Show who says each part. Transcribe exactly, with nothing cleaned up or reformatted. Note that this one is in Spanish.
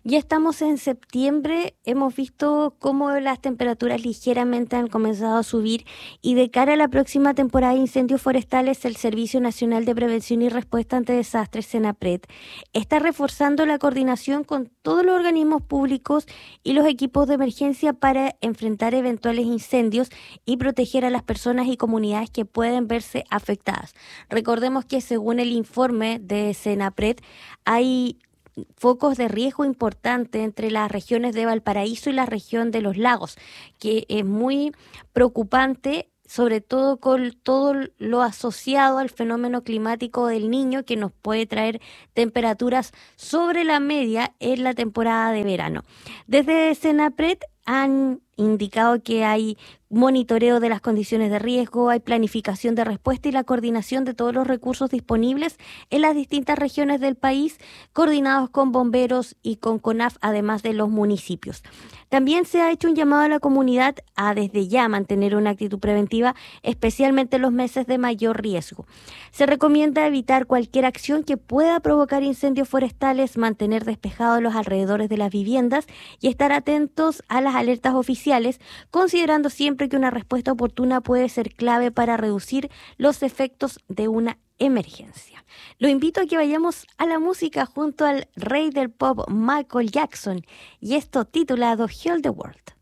Speaker 1: Ya estamos en septiembre, hemos visto cómo las temperaturas ligeramente han comenzado a subir y de cara a la próxima temporada de incendios forestales, el Servicio Nacional de Prevención y Respuesta ante Desastres, SENAPRED, está reforzando la coordinación con todos los organismos públicos y los equipos de emergencia para enfrentar eventuales incendios y proteger a las personas y comunidades que pueden verse afectadas. Recordemos que según el informe de SENAPRED, hay focos de riesgo importante entre las regiones de Valparaíso y la región de los lagos, que es muy preocupante, sobre todo con todo lo asociado al fenómeno climático del Niño, que nos puede traer temperaturas sobre la media en la temporada de verano. Desde SENAPRED han indicado que hay monitoreo de las condiciones de riesgo, hay planificación de respuesta y la coordinación de todos los recursos disponibles en las distintas regiones del país, coordinados con bomberos y con CONAF, además de los municipios. También se ha hecho un llamado a la comunidad a desde ya mantener una actitud preventiva, especialmente en los meses de mayor riesgo. Se recomienda evitar cualquier acción que pueda provocar incendios forestales, mantener despejados los alrededores de las viviendas y estar atentos a las alertas oficiales, considerando siempre que una respuesta oportuna puede ser clave para reducir los efectos de una emergencia. Lo invito a que vayamos a la música junto al rey del pop Michael Jackson y esto titulado Heal the World.